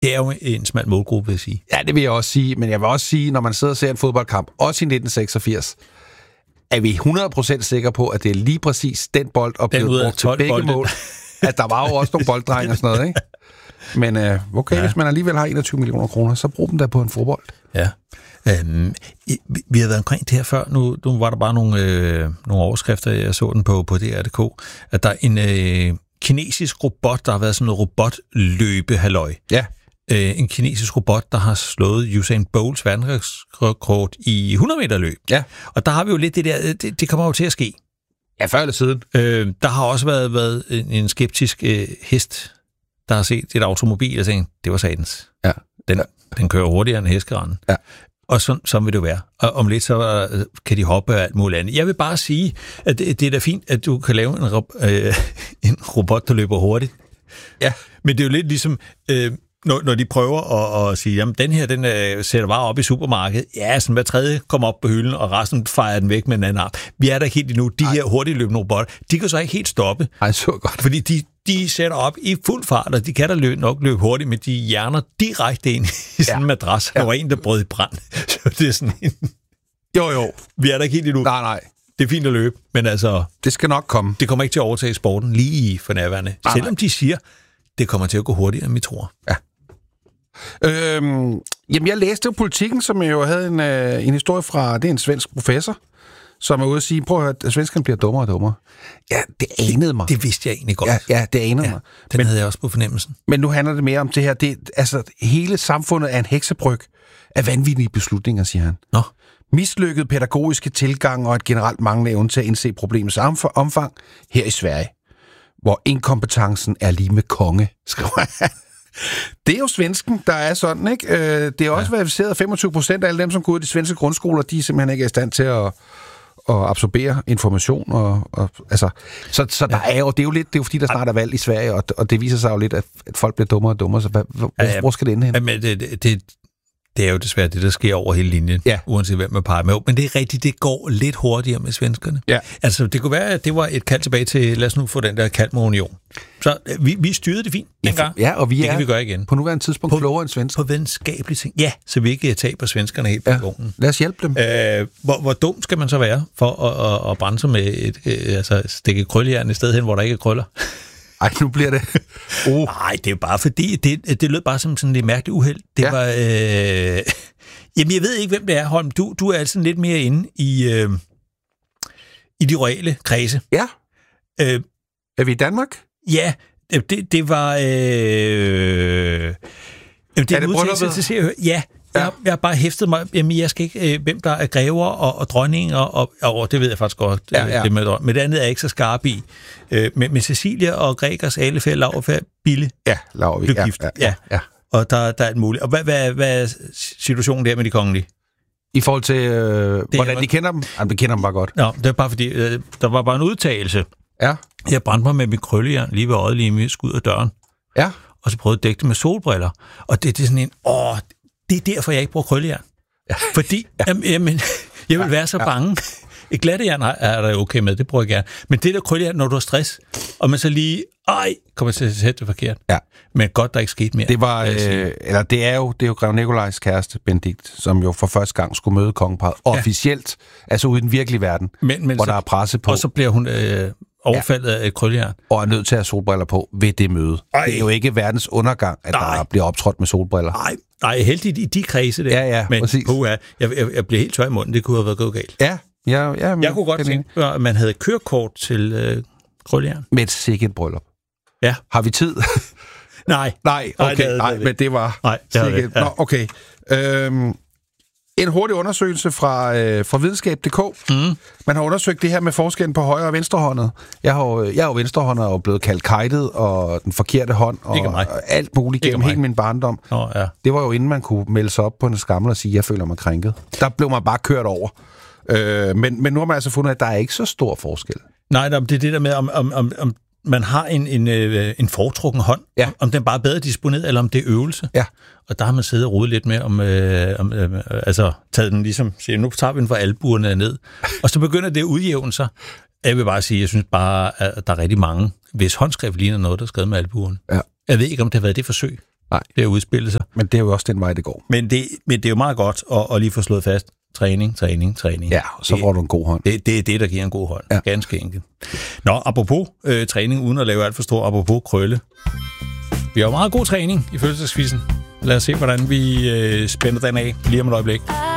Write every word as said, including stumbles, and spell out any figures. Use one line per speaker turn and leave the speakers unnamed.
Det er jo en smal målgruppe, vil jeg sige.
Ja, det vil jeg også sige, men jeg vil også sige, når man sidder og ser en fodboldkamp, også i nitten seksogfirs, er vi hundrede procent sikre på, at det er lige præcis den bold, og blevet brugt til begge bolden. Mål. At der var jo også nogle bolddrenge og sådan noget, ikke? Men øh, okay, ja. Hvis man alligevel har enogtyve millioner kroner, så brug dem da på en fodbold.
Ja. Øhm, vi har været omkring det her før. Nu, nu var der bare nogle, øh, nogle overskrifter, jeg så den på, på D R punktum d k, at der er en øh, kinesisk robot, der har været sådan en robotløbehalløj.
Ja.
Øh, en kinesisk robot, der har slået Usain Bolts verdensrekord i hundrede meter løb.
Ja.
Og der har vi jo lidt det der, det, det kommer jo til at ske.
Ja, før eller siden.
Øh, der har også været, været en, en skeptisk øh, hest, der har set et automobil og tænkt, det var satans.
Ja.
Den,
ja.
den kører hurtigere end heskeranden.
Ja.
Og sådan, sådan vil det være. Og om lidt, så uh, kan de hoppe og alt muligt andet. Jeg vil bare sige, at det, det er da fint, at du kan lave en, ro- øh, en robot, der løber hurtigt.
Ja.
Men det er jo lidt ligesom, øh, når, når de prøver at, at sige, jamen den her, den øh, sætter bare op i supermarkedet. Ja, sådan hver tredje kommer op på hylden, og resten fejrer den væk med en anden arm. Vi er der ikke helt endnu. De Ej. her hurtigt løbende robotter, de kan så ikke helt stoppe.
Ej, så godt.
Fordi de, de sætter op i fuld fart, og de kan da løbe, nok løbe hurtigt, men de hjerner direkte ind i sådan en ja. madras. Der ja. var en, der brød i brand. Så det er sådan en...
Jo, jo.
Vi er der ikke helt endnu.
Nej, nej.
Det er fint at løbe, men altså...
Det skal nok komme.
Det kommer ikke til at overtage sporten lige for nærværende. Nej, selvom nej. de siger, det kommer til at gå hurtigere, end vi tror.
Ja. Øhm, jamen, jeg læste jo Politikken, som jo havde en, øh, en historie fra... Det er en svensk professor, som er ude at sige, prøv at høre, at svenskerne bliver dummere og dummere. Ja, det anede mig.
Det, det vidste jeg egentlig godt.
Ja, ja det anede ja, mig.
Den
men,
havde jeg også på fornemmelsen.
Men nu handler det mere om det her. Det, altså, hele samfundet er en heksebryg af vanvittige beslutninger, siger han.
Nå.
Mislykket pædagogiske tilgang og et generelt manglende evne til at indse problemets omfang her i Sverige, hvor inkompetencen er lige med konge, skriver han. Det er jo svensken, der er sådan, ikke? Det er også ja. verificeret, at femogtyve procent af alle dem, som går ud i de svenske grundskoler, de er simpelthen ikke i stand til at, at absorbere information. Og, og, altså, så så ja. der er jo, det er jo lidt, det er jo fordi, der snart er valg i Sverige, og, og det viser sig jo lidt, at, at folk bliver dummere og dummere. Så hvad, hvor, ja, ja. hvor skal det ende hen?
Jamen, det, det, det, det er jo desværre det, der sker over hele linjen, ja. uanset hvem man peger med. Men det er rigtigt, det går lidt hurtigere med svenskerne.
Ja.
Altså, det kunne være, at det var et kald tilbage til, lad os nu få den der kald med union. Så vi, vi styrede det fint dengang.
Ja, og vi
det
er
kan vi gøre igen.
På nuværende tidspunkt klogere end svensker.
På venskabelige ting. Ja, så vi ikke taber svenskerne helt på
ja.
vognen.
Lad os hjælpe dem.
Øh, hvor, hvor dum skal man så være for at, at, at brænde sig med et, øh, altså stikke krøllejern i stedet hen, hvor der ikke er krøller?
Ej, nu bliver det...
Oh. Nej, det er bare fordi, det, det lød bare som sådan et mærkeligt uheld. Det ja. var... Øh, jamen, jeg ved ikke, hvem det er, Holm. Du, du er altså lidt mere inde i, øh, i de royale kredse.
Ja.
Øh,
er vi i Danmark?
Ja, det, det var... Øh, det er det brylluppet? Ja, ja. Jeg, jeg har bare hæftet mig... Jamen, jeg skal ikke... Øh, hvem der er grever og, og dronninger, og, og det ved jeg faktisk godt.
Ja, ja.
Det med, men det andet er jeg ikke så skarp i. Øh, med, med Cecilia og Gregers Alefærd, Laurfærd, Bille.
Ja, Laurvig.
Blev gift.
Ja, ja, ja. ja.
Og der, der er alt muligt. Og hvad, hvad, hvad er situationen der med de kongelige?
I forhold til, øh, hvordan var... de kender dem? Jamen, de kender dem bare godt.
Nå, det er bare fordi, øh, der var bare en udtalelse.
Ja.
Jeg brændte mig med mit krøllejern lige ved øjet, lige med skud af døren.
Ja. Og
så prøvede at dække det med solbriller. Og det, det er sådan en, åh, det er derfor, jeg ikke bruger krøllejern. Ja. Fordi, ja. Jamen, jamen, jeg vil være så ja. bange. Et glattejern er der okay med, det bruger jeg gerne. Men det der krøllejern, når du har stress, og man så lige, ej, kommer til at sætte det forkert.
Ja.
Men godt, der ikke skete mere.
Det var, øh, eller det er jo, det er jo Grev Nikolajs kæreste, Benedikt, som jo for første gang skulle møde kongeparret. Officielt, ja. altså ude i den virkelige verden,
men, men
hvor
så,
der er presse på.
Og så bliver hun øh, overfaldet ja. af et krøllejern.
Og er nødt til at have solbriller på ved det møde. Ej. Det er jo ikke verdens undergang, at nej. der bliver optrådt med solbriller.
Nej, nej, heldigt i de kredse der.
Ja, ja,
men,
præcis.
Men jeg, jeg, jeg bliver helt tør i munden, det kunne have været gået galt.
Ja, ja, ja. Men,
jeg kunne godt tænke, at man havde kørekort til øh, krøllejern.
Med et sikkert bryllup.
Ja.
Har vi tid?
Nej.
Nej, okay, nej, nej, men det var...
Nej, det
sikkert. Ja. Nå, okay. Øhm, en hurtig undersøgelse fra, øh, fra videnskab punktum d k. Mm. Man har undersøgt det her med forskellen på højre og venstrehåndet. Jeg har jo, jeg er jo venstrehåndet og blevet kaldt kajtet, og den forkerte hånd, og, og alt muligt gennem hele min barndom.
Oh, ja.
Det var jo inden man kunne melde sig op på en skammel og sige, jeg føler mig krænket. Der blev man bare kørt over. Øh, men, men nu har man altså fundet, at der er ikke så stor forskel.
Nej, det er det der med, om, om, om, om man har en, en, en foretrukken hånd,
ja.
om den bare er bedre disponeret, eller om det er øvelse.
Ja.
Og der har man siddet og rodet lidt med, om, øh, om øh, altså taget den ligesom, siger, nu tager vi den fra albuerne ned. Og så begynder det at udjævne sig. Jeg vil bare sige, jeg synes bare, at der er rigtig mange, hvis håndskrift ligner noget, der er skrevet med albuerne.
Ja.
Jeg ved ikke, om det har været det forsøg.
Nej.
Det er udspillet sig.
Men det er jo også den vej, det går.
Men det, men det er jo meget godt at, at lige få slået fast. Træning, træning, træning.
Ja, så får
det,
du en god hånd.
Det, det er det, der giver en god hånd.
Ja.
Ganske enkelt. Nå, apropos øh, træning, uden at lave alt for stor, apropos krølle. Vi har jo meget god træning i fødselsdagsquizzen. Lad os se, hvordan vi øh, spænder den af lige om et øjeblik.